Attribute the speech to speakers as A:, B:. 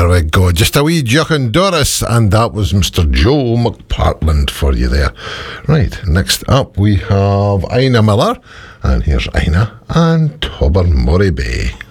A: we go. Just a wee Jochen Doris, and that was Mr. Joe McPartland for you there. Right, next up we have Ina Miller, and here's Ina and Tobermory Bay.